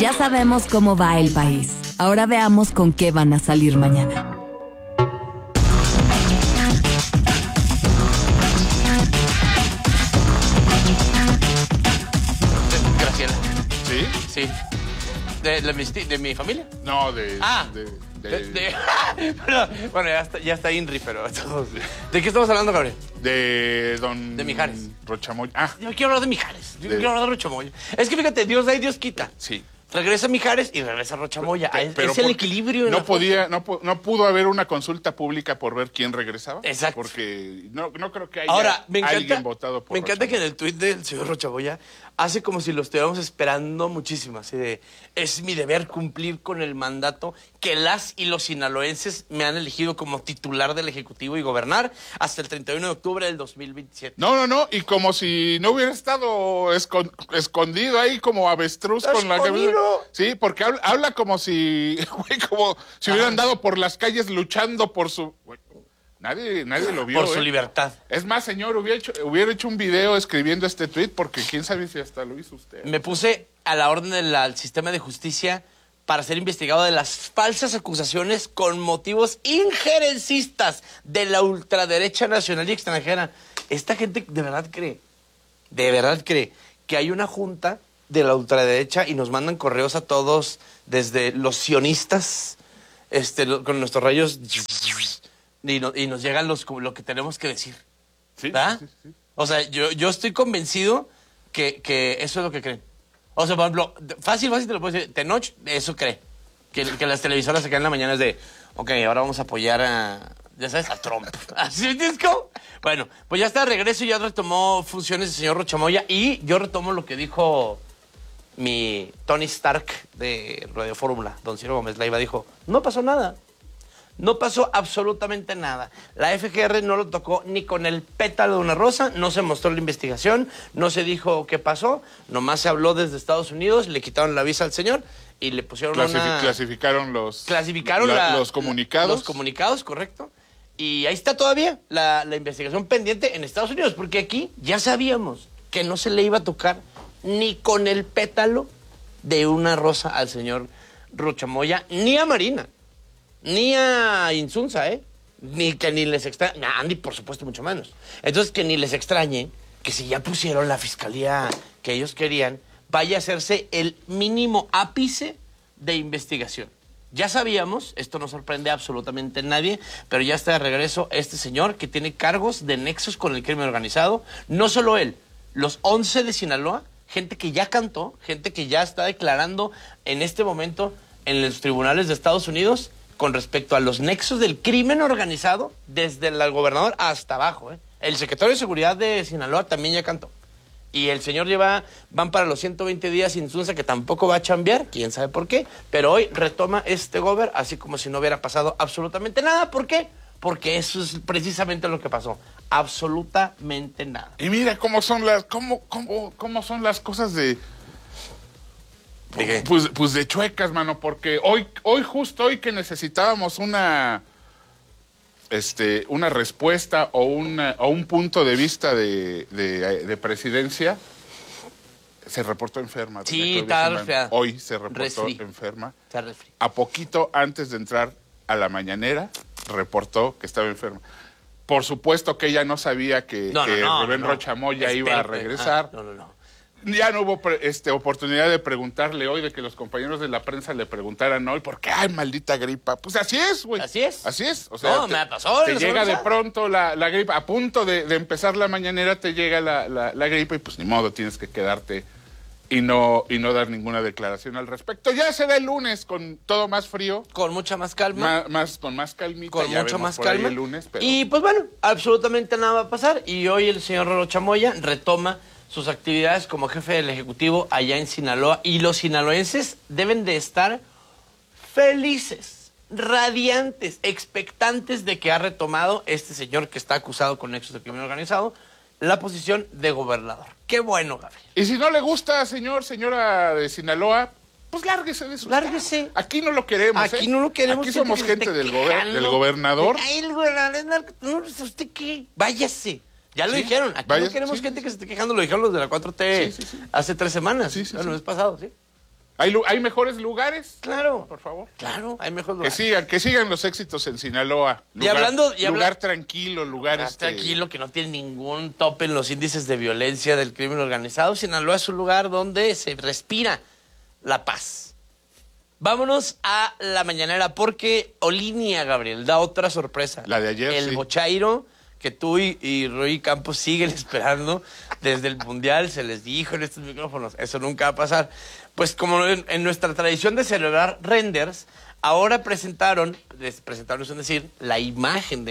Ya sabemos cómo va el país. Ahora veamos con qué van a salir mañana. Graciela. ¿Sí? Sí. ¿De mi familia? No, Perdón. Bueno, ya está Inri, pero... ¿De qué estamos hablando, Gabriel? de De Mijares. Rochamoya. Ah, Yo quiero hablar de Mijares. Yo quiero hablar de Rochamoya. Es que fíjate, Dios da y Dios quita. sí. Regresa Mijares y regresa Rochamoya. Es el equilibrio. No pudo haber una consulta pública por ver quién regresaba. Exacto. Porque no creo que haya Ahora, alguien votado por me encanta que en Rochamoya. el tuit del señor Rochamoya hace como si lo estuviéramos esperando muchísimo. Así de, es mi deber cumplir con el mandato que las y los sinaloenses me han elegido como titular del Ejecutivo y gobernar hasta el 31 de octubre del 2027. No, y como si no hubiera estado escondido ahí como avestruz con la ¡Escondido! Sí, porque habla como si, güey, como si hubieran andado por las calles luchando por su... Güey, nadie lo vio. Por su libertad. Es más, señor, hubiera hecho un video escribiendo este tweet porque quién sabe si hasta lo hizo usted. Me puse a la orden del sistema de justicia para ser investigado de las falsas acusaciones con motivos injerencistas de la ultraderecha nacional y extranjera. Esta gente de verdad cree que hay una junta de la ultraderecha y nos mandan correos a todos desde los sionistas con nuestros rayos y nos llegan lo que tenemos que decir. Sí, ¿verdad? sí. O sea, yo estoy convencido que eso es lo que creen. O sea, por ejemplo, fácil te lo puedo decir. Tenoch, eso cree. Que las televisoras se quedan en la mañana es de, ok, ahora vamos a apoyar ya sabes, a Trump. ¿Así es como? Bueno, pues ya está de regreso y ya retomó funciones el señor Rochamoya y yo retomo lo que dijo mi Tony Stark de Radio Fórmula, don Ciro Gómez Leiva, dijo, no pasó nada. No pasó absolutamente nada. La FGR no lo tocó ni con el pétalo de una rosa, no se mostró la investigación, no se dijo qué pasó, nomás se habló desde Estados Unidos, le quitaron la visa al señor y le pusieron Clasificaron los comunicados. Los comunicados, correcto. Y ahí está todavía la investigación pendiente en Estados Unidos, porque aquí ya sabíamos que no se le iba a tocar ni con el pétalo de una rosa al señor Rochamoya, ni a Marina. Ni a Insunza, ni les extrañe, ni por supuesto mucho menos. Entonces que ni les extrañe que si ya pusieron la fiscalía que ellos querían, vaya a hacerse el mínimo ápice de investigación. Ya sabíamos, esto no sorprende a absolutamente nadie, pero ya está de regreso este señor que tiene cargos de nexos con el crimen organizado. No solo él, los 11 de Sinaloa, gente que ya cantó, gente que ya está declarando en este momento en los tribunales de Estados Unidos con respecto a los nexos del crimen organizado, desde el gobernador hasta abajo. El secretario de Seguridad de Sinaloa también ya cantó. Y el señor van para los 120 días sin Insunza, que tampoco va a chambear, quién sabe por qué, pero hoy retoma este gober, así como si no hubiera pasado absolutamente nada. ¿Por qué? Porque eso es precisamente lo que pasó. Absolutamente nada. Y mira cómo son son las cosas de... ¿De qué? Pues de chuecas, mano, porque justo hoy que necesitábamos una respuesta o un punto de vista de presidencia, se reportó enferma. Sí, está resfriada. Hoy se reportó enferma. Está resfriada. A poquito antes de entrar a la mañanera, reportó que estaba enferma. Por supuesto que ella no sabía que Rubén Rochamoya iba a regresar. No. Ya no hubo oportunidad de preguntarle hoy, de que los compañeros de la prensa le preguntaran hoy, ¿por qué? ¡Ay, maldita gripa! Pues así es, güey. Así es. Así es. O sea, me pasó. Te llega de pronto la gripa. A punto de empezar la mañanera te llega la gripa y pues ni modo, tienes que quedarte y no dar ninguna declaración al respecto. Ya será el lunes con todo más frío. Con mucha más calma. Con más calmita. Con ya mucha vemos más por ahí calma. el lunes, pero... Y pues bueno, absolutamente nada va a pasar. Y hoy el señor Rochamoya retoma sus actividades como jefe del Ejecutivo allá en Sinaloa. Y los sinaloenses deben de estar felices, radiantes, expectantes de que ha retomado este señor que está acusado con nexos de crimen organizado la posición de gobernador. Qué bueno, Gabriel. Y si no le gusta, señora de Sinaloa, pues lárguese de eso. Lárguese. Aquí no lo queremos. Aquí no lo queremos. Aquí somos gente del gobernador. Ay, el gobernador, no, ¿usted qué? Váyase. Ya lo dijeron. Aquí no queremos gente que se esté quejando. Lo dijeron los de la 4T hace 3 semanas. El mes pasado, sí. ¿Hay mejores lugares? Claro. Por favor. Claro, hay mejor Que lugar. sigan los éxitos en Sinaloa. Lugar tranquilo, lugar Tranquilo, que no tiene ningún tope en los índices de violencia del crimen organizado. Sinaloa es un lugar donde se respira la paz. Vámonos a la mañanera porque Olinia, Gabriel, da otra sorpresa. La de ayer, El sí. Bochairo, que tú y Rui Campos siguen esperando desde el Mundial, se les dijo en estos micrófonos, eso nunca va a pasar. Pues como en nuestra tradición de celebrar renders, ahora presentaron, es decir, la imagen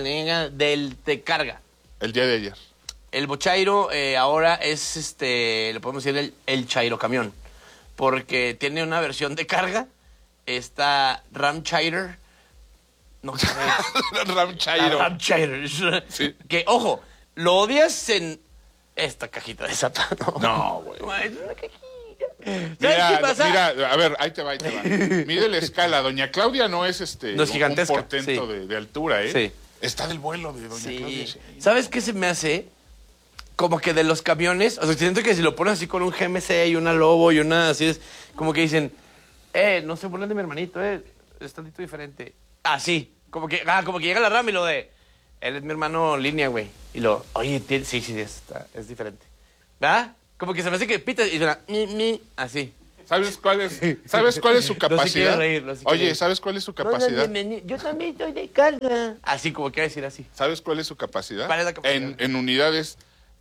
de carga. El día de ayer. El Bochairo ahora es, le podemos decir el Chairo camión, porque tiene una versión de carga, está Ram Chairo, no sé. Ram Chairo. Ram Chairo. Sí. Que, ojo, lo odias en esta cajita de zapatos. No, güey. Es una cajita. ¿Sabes qué pasa? Mira, a ver, ahí te va. Mide la escala. Doña Claudia no es No es gigantesca, un portento sí. de altura, ¿eh? Sí. Está del vuelo de Doña Claudia. Sí. ¿Sabes qué se me hace? Como que de los camiones, o sea, siento que si lo pones así con un GMC y una Lobo y una así, es como que dicen, no se burlen de mi hermanito, es tantito diferente. Así, como que llega la RAM y lo de, él es mi hermano línea, güey. Y oye, sí, es diferente. ¿Verdad? Como que se me hace que pita y suena, así. ¿Sabes cuál es su capacidad? Oye, ¿sabes cuál es su capacidad? Yo también soy de carga. Así, como quiere decir así. ¿Sabes cuál es su capacidad? ¿Cuál es la capacidad? En unidades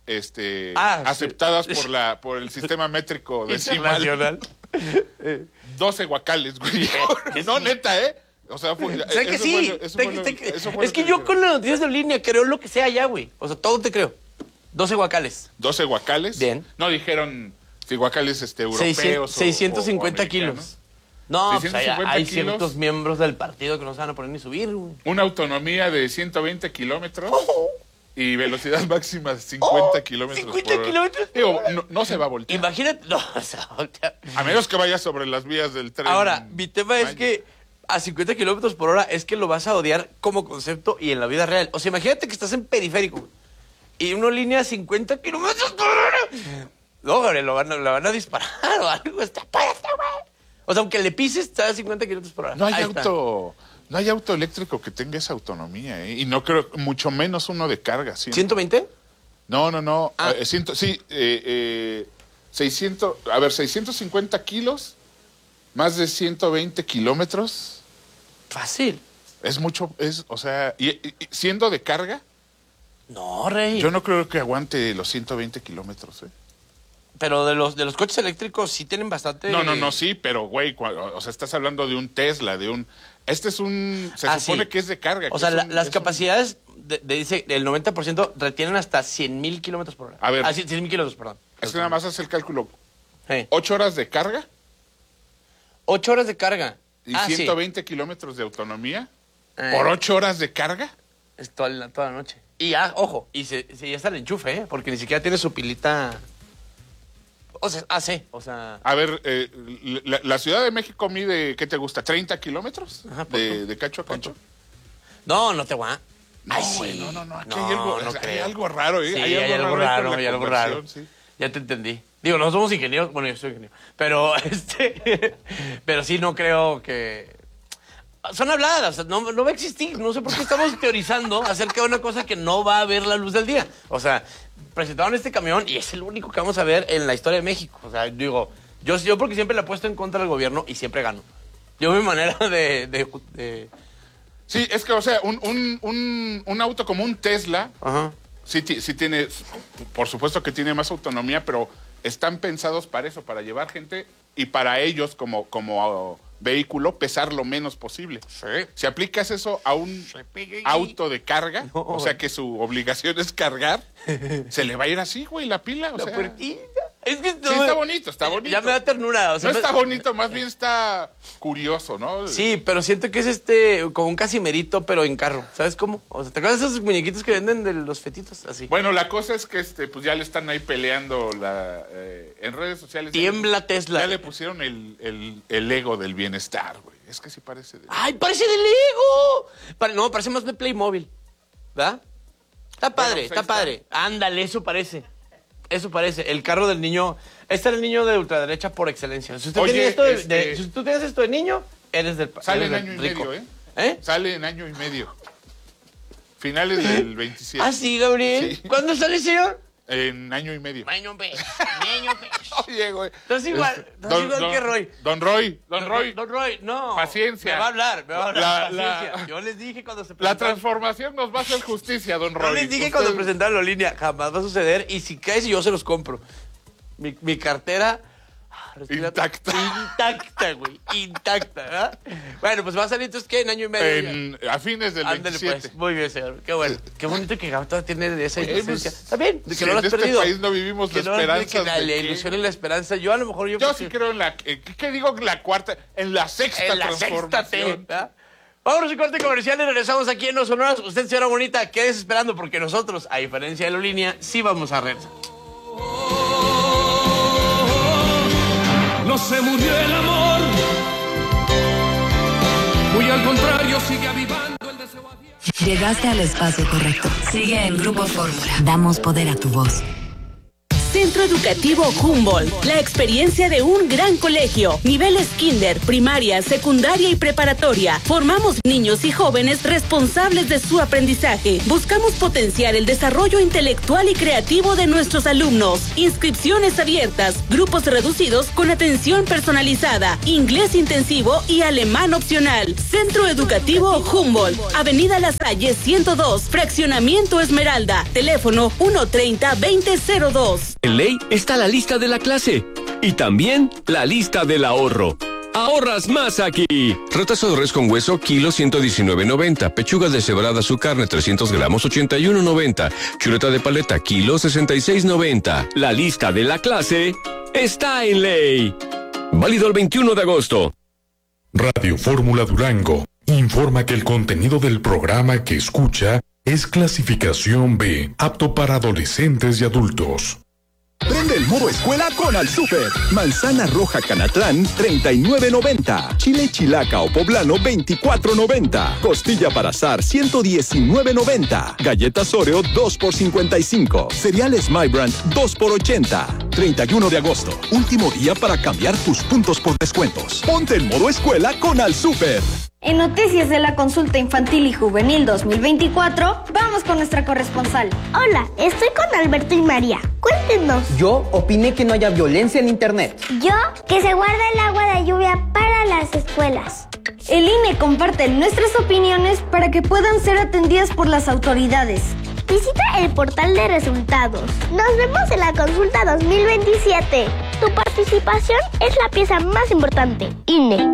aceptadas sí. por el sistema métrico decimal. Internacional. 12 guacales, güey. No, neta, ¿eh? O sea, ¿sabes que sí? Es que yo con las noticias de línea creo lo que sea ya, güey. O sea, todo te creo. 12 guacales. 12 guacales. Bien. No dijeron si guacales europeos 650 o kilos. No, pues 650 hay kilos. ciertos miembros del partido que no se van a poner ni subir, güey. Una autonomía de 120 kilómetros y velocidad máxima de 50 kilómetros 50 por hora. kilómetros. Digo, no se va a voltear. Imagínate. No, o sea, A menos que vaya sobre las vías del tren. ahora, mi tema es que a 50 kilómetros por hora es que lo vas a odiar como concepto y en la vida real. O sea, imagínate que estás en periférico güey, y una línea a 50 kilómetros por hora. No, Gabriel, la van a disparar o algo. Está güey. O sea, aunque le pises, está a 50 kilómetros por hora. No hay Ahí está. No hay auto eléctrico que tenga esa autonomía, ¿eh? Y no creo, mucho menos uno de carga. siento. ¿120? No. Ah. 650 kilos, más de 120 kilómetros. Fácil. Es mucho, o sea, y siendo de carga, No, Rey. yo no creo que aguante los 120 kilómetros, ¿eh? Pero de los coches eléctricos sí tienen bastante... No, sí, pero, güey, o sea, estás hablando de un Tesla, se supone sí. que es de carga. O sea, las capacidades, dice, el 90% retienen hasta 100,000 kilómetros por hora. A ver. 100,000 kilómetros, perdón. Es que nada más hace el cálculo. Sí. 8 horas de carga 8 horas de carga. y Sí. 120 kilómetros de autonomía Eh. por 8 horas de carga. Es toda la noche. Y ojo, y si ya está el enchufe, ¿eh? Porque ni siquiera tiene su pilita... O sea, AC, o sea... A ver, la Ciudad de México mide, ¿qué te gusta? ¿30 kilómetros? Ajá, ¿cuánto? De cacho a cacho. No te va. No, Ay, güey, sí. no. Aquí No, hay algo, no hay creo. algo raro, ¿eh? Sí, hay algo hay algo con raro, la hay algo raro. conversión, sí. Ya te entendí. Digo, no somos ingenieros, bueno, yo soy ingeniero. Pero, pero sí no creo que... Son habladas, o sea, no va a existir. No sé por qué estamos teorizando acerca de una cosa que no va a ver la luz del día. O sea, presentaron este camión y es el único que vamos a ver en la historia de México. O sea, digo, yo porque siempre le apuesto en contra del gobierno y siempre gano. Yo mi manera de... Sí, es que, o sea, un auto como un Tesla, Ajá. sí tiene, por supuesto que tiene más autonomía, pero están pensados para eso, para llevar gente y para ellos como vehículo pesar lo menos posible. Sí. Si aplicas eso a un auto de carga, No. o sea que su obligación es cargar, se le va a ir así, güey, la pila. O La sea, puertita. Es que sí, está bonito. Ya me da ternura. O sea, No está bonito, más bien está curioso, ¿no? Sí, pero siento que es como un casimerito, pero en carro. ¿Sabes cómo? O sea, ¿te acuerdas de esos muñequitos que venden de los fetitos? Así. Bueno, la cosa es que pues ya le están ahí peleando en redes sociales. Tiembla Tesla. Ya le pusieron el ego del bienestar, güey. Es que sí parece ¡Ay, parece de Lego! No, parece más de Playmobil. ¿Verdad? Está padre, pues ahí está padre. Ándale, eso parece. Eso parece. El carro del niño. Este era el niño de ultraderecha por excelencia. Si usted Oye, tiene esto si tú tienes esto de niño, eres del Sale en eres año y rico. medio, ¿Eh? Sale en año y medio. Finales del 27. ¿Ah, sí, Gabriel? Sí. ¿Cuándo sale, señor? En año y medio. Año y medio. Oye, güey. Estás igual que Roy. Don Roy. Don Roy, no. Paciencia. Me va a hablar. Paciencia. Yo les dije cuando se La presentaron. transformación nos va a hacer justicia, don Roy. Yo les dije cuando presentaron la línea, jamás va a suceder. Y si caes, yo se los compro. Mi cartera... Intacta. Intacta, güey. Intacta, ¿verdad? Bueno, pues va a salir entonces, ¿qué? En año y medio. A fines del Ándale, 27. pues. Muy bien, señor. Qué bueno. Qué bonito que Gabo tiene esa Oye, inocencia. pues, Está bien, de que si no lo has en este perdido. país no vivimos Que la no esperanza la de que- ilusión y la esperanza. Yo a lo mejor... Yo sí creo en la... ¿Qué digo? La cuarta... En la sexta en la sexta transformación. T, ¿verdad? Vámonos a corte comercial y regresamos aquí en Los Sonoras. Usted, señora bonita, quédese esperando porque nosotros, a diferencia de la línea, sí vamos a regresar. No se murió el amor, muy al contrario, sigue avivando el deseo. Llegaste al espacio correcto. Sigue en Grupo Fórmula. Damos poder a tu voz. Centro Educativo Humboldt, la experiencia de un gran colegio. Niveles kinder, primaria, secundaria y preparatoria. Formamos niños y jóvenes responsables de su aprendizaje. Buscamos potenciar el desarrollo intelectual y creativo de nuestros alumnos. Inscripciones abiertas, grupos reducidos con atención personalizada, inglés intensivo y alemán opcional. Centro Educativo Humboldt, Avenida La Salle 102, Fraccionamiento Esmeralda. Teléfono 130-2002. En Ley está la lista de la clase y también la lista del ahorro. Ahorras más aquí. Retazo de res con hueso, kilo 119.90. Pechugas deshebrada su carne, 300 gramos, 81.90. Chuleta de paleta, kilo 66.90. La lista de la clase está en Ley. Válido el 21 de agosto. Radio Fórmula Durango informa que el contenido del programa que escucha es clasificación B, apto para adolescentes y adultos. Prende el modo escuela con Al Súper. Manzana roja Canatlán, 39.90. Chile chilaca o poblano, 24.90. Costilla para asar, 119.90. Galletas Oreo, 2 por 55. Cereales My Brand, 2 por 80. 31 de agosto, último día para cambiar tus puntos por descuentos. Ponte en modo escuela con Al Súper. En Noticias de la Consulta Infantil y Juvenil 2024, vamos con nuestra corresponsal. Hola, estoy con Alberto y María. Cuéntenos. Yo opiné que no haya violencia en internet. Yo, que se guarda el agua de lluvia para las escuelas. El INE comparte nuestras opiniones para que puedan ser atendidas por las autoridades. Visita el portal de resultados. Nos vemos en la consulta 2027. Tu participación es la pieza más importante. INE.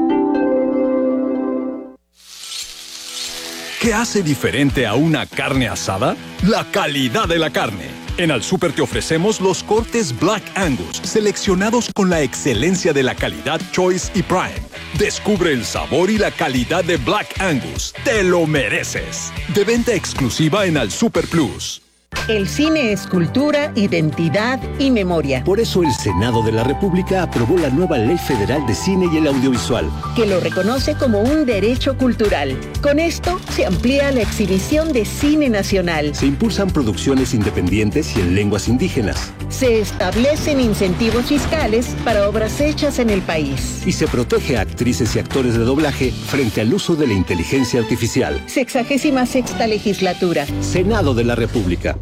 ¿Qué hace diferente a una carne asada? La calidad de la carne. En Al Súper te ofrecemos los cortes Black Angus, seleccionados con la excelencia de la calidad Choice y Prime. Descubre el sabor y la calidad de Black Angus. ¡Te lo mereces! De venta exclusiva en Al Súper Plus. El cine es cultura, identidad y memoria. Por eso el Senado de la República aprobó la nueva Ley Federal de Cine y el Audiovisual, que lo reconoce como un derecho cultural. Con esto se amplía la exhibición de cine nacional. Se impulsan producciones independientes y en lenguas indígenas. Se establecen incentivos fiscales para obras hechas en el país. Y se protege a actrices y actores de doblaje frente al uso de la inteligencia artificial. 66ª legislatura. Senado de la República.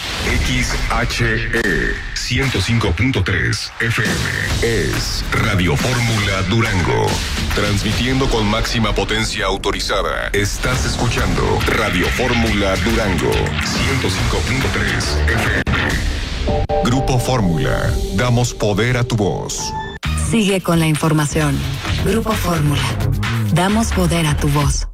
XHE 105.3 FM es Radio Fórmula Durango. Transmitiendo con máxima potencia autorizada. Estás escuchando Radio Fórmula Durango 105.3 FM. Grupo Fórmula. Damos poder a tu voz. Sigue con la información. Grupo Fórmula. Damos poder a tu voz.